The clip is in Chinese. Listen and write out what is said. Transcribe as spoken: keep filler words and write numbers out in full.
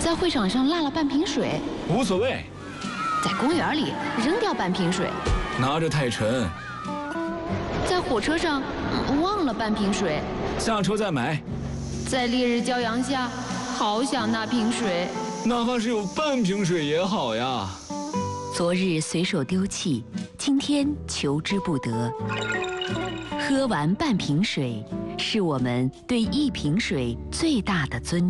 在会场上落了半瓶水， 无所谓。 在公园里扔掉半瓶水， 拿着太沉。 在火车上、嗯、忘了半瓶水， 下车再买。 在烈日骄阳下，好想那瓶水， 哪怕是有半瓶水也好呀。 昨日随手丢弃，今天求之不得。喝完半瓶水，是我们对一瓶水最大的尊重。